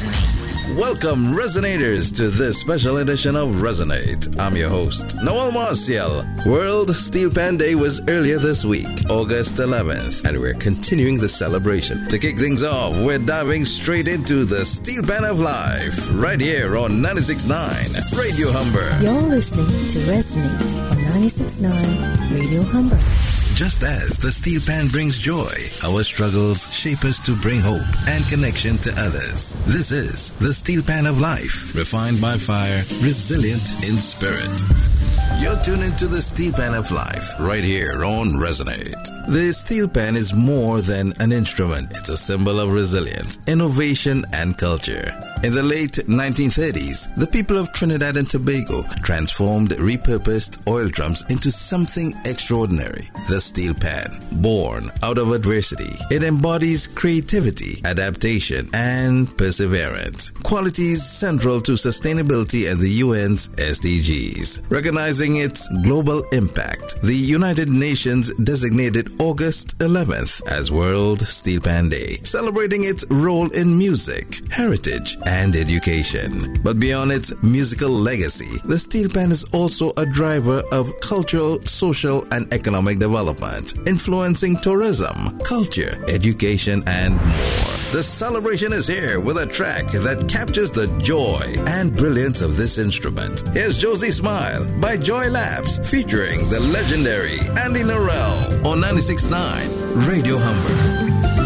Welcome, Resonators, to this special edition of Resonate. I'm your host, Noel Marcial. World Steel Pan Day was earlier this week, August 11th, and we're continuing the celebration. To kick things off, we're diving straight into the Steel Pan of Life, right here on 96.9 Radio Humber. You're listening to Resonate on 96.9 Radio Humber. Just as the steel pan brings joy, our struggles shape us to bring hope and connection to others. This is the Steel Pan of Life, refined by fire, resilient in spirit. You're tuned into the Steel Pan of Life, right here on Resonate. The steel pan is more than an instrument. It's a symbol of resilience, innovation, and culture. In the late 1930s, the people of Trinidad and Tobago transformed repurposed oil drums into something extraordinary. The steel pan, born out of adversity. It embodies creativity, adaptation, and perseverance, qualities central to sustainability and the UN's SDGs. Recognizing its global impact, the United Nations designated August 11th as World Steel Pan Day, celebrating its role in music, heritage, and education. But beyond its musical legacy, the steel pan is also a driver of cultural, social, and economic development, influencing tourism, culture, education, and more. The celebration is here with a track that captures the joy and brilliance of this instrument. Here's Josie Smile by Joy Labs, featuring the legendary Andy Narell on 96.9 Radio Humber.